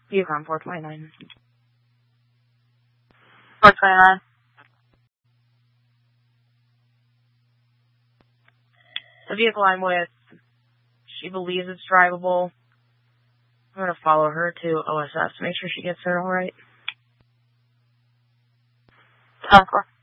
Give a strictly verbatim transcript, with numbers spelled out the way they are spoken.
Yukon four twenty-nine. four twenty-nine. The vehicle I'm with, she believes it's drivable. I'm going to follow her to O S F to make sure she gets there all right. ten four.